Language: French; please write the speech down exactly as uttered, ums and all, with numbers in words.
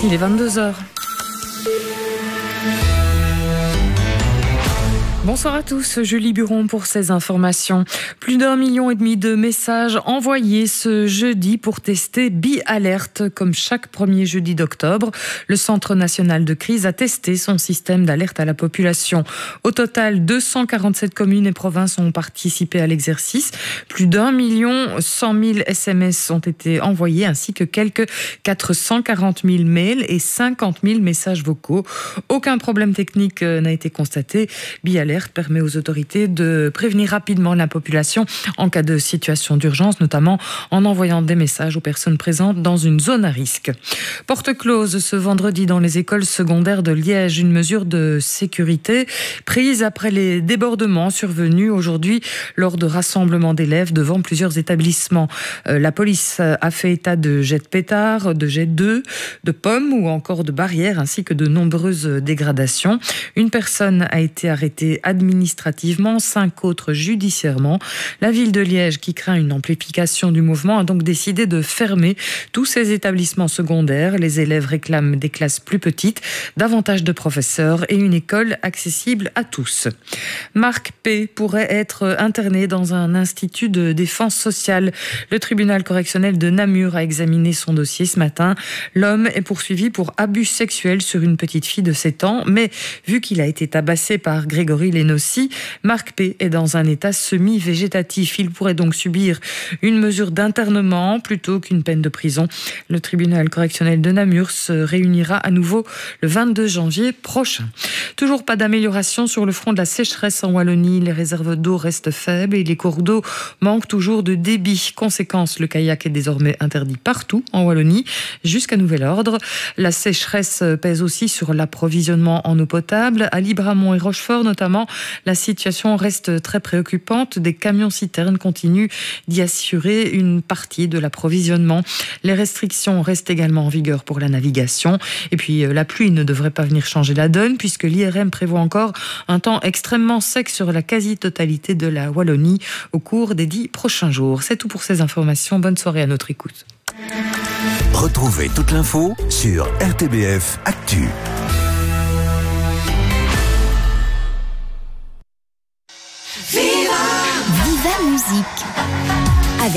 Il est vingt-deux heures. Bonsoir à tous, Julie Buron pour ces informations. Plus d'un million et demi de messages envoyés ce jeudi pour tester BiAlert. Comme chaque premier jeudi d'octobre, le Centre national de crise a testé son système d'alerte à la population. Au total, deux cent quarante-sept communes et provinces ont participé à l'exercice. Plus d'un million cent mille S M S ont été envoyés ainsi que quelques quatre cent quarante mille mails et cinquante mille messages vocaux. Aucun problème technique n'a été constaté. BiAlert permet aux autorités de prévenir rapidement la population en cas de situation d'urgence, notamment en envoyant des messages aux personnes présentes dans une zone à risque. Porte close ce vendredi dans les écoles secondaires de Liège, une mesure de sécurité prise après les débordements survenus aujourd'hui lors de rassemblements d'élèves devant plusieurs établissements. Euh, la police a fait état de jets de pétards, de jets d'œufs, de pommes ou encore de barrières ainsi que de nombreuses dégradations. Une personne a été arrêtée administrativement, cinq autres judiciairement. La ville de Liège, qui craint une amplification du mouvement, a donc décidé de fermer tous ces établissements secondaires. Les élèves réclament des classes plus petites, davantage de professeurs et une école accessible à tous. Marc P. pourrait être interné dans un institut de défense sociale. Le tribunal correctionnel de Namur a examiné son dossier ce matin. L'homme est poursuivi pour abus sexuels sur une petite fille de sept ans, mais vu qu'il a été tabassé par Grégory Lénossi, Marc P. est dans un état semi-végétatif. Il pourrait donc subir une mesure d'internement plutôt qu'une peine de prison. Le tribunal correctionnel de Namur se réunira à nouveau le vingt-deux janvier prochain. Toujours pas d'amélioration sur le front de la sécheresse en Wallonie. Les réserves d'eau restent faibles et les cours d'eau manquent toujours de débit. Conséquence, le kayak est désormais interdit partout en Wallonie jusqu'à nouvel ordre. La sécheresse pèse aussi sur l'approvisionnement en eau potable. À Libramont et Rochefort notamment, la situation reste très préoccupante. Des camions-citernes continuent d'y assurer une partie de l'approvisionnement. Les restrictions restent également en vigueur pour la navigation. Et puis, la pluie ne devrait pas venir changer la donne puisque l'I R M prévoit encore un temps extrêmement sec sur la quasi-totalité de la Wallonie au cours des dix prochains jours. C'est tout pour ces informations. Bonne soirée à notre écoute. Retrouvez toute l'info sur R T B F Actu. Viva Musique.